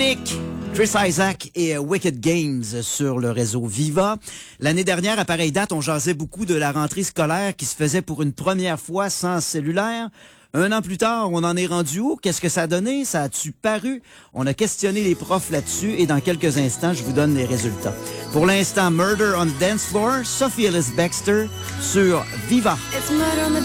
Unique, Chris Isaak et Wicked Games sur le réseau Viva. L'année dernière, à pareille date, on jasait beaucoup de la rentrée scolaire qui se faisait pour une première fois sans cellulaire. Un an plus tard, on en est rendu où? Qu'est-ce que ça a donné? Ça a-tu paru? On a questionné les profs là-dessus et dans quelques instants, je vous donne les résultats. Pour l'instant, Murder on the Dance Floor, Sophie Ellis Bextor sur Viva.